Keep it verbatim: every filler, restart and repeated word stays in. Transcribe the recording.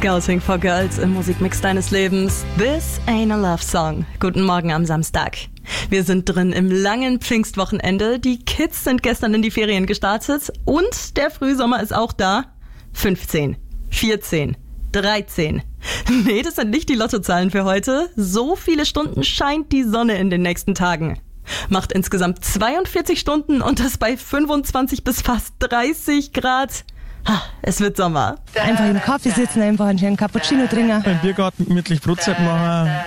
Scouting for Girls im Musikmix deines Lebens. This ain't a love song. Guten Morgen am Samstag. Wir sind drin im langen Pfingstwochenende. Die Kids sind gestern in die Ferien gestartet und der Frühsommer ist auch da. fünfzehn, vierzehn, dreizehn. Nee, das sind nicht die Lottozahlen für heute. So viele Stunden scheint die Sonne in den nächsten Tagen. Macht insgesamt zweiundvierzig Stunden und das bei fünfundzwanzig bis fast dreißig Grad. Es wird Sommer. Einfach im Kaffee sitzen, einfach einen schönen Cappuccino trinken. Beim Biergarten gemütlich Brotzeit machen.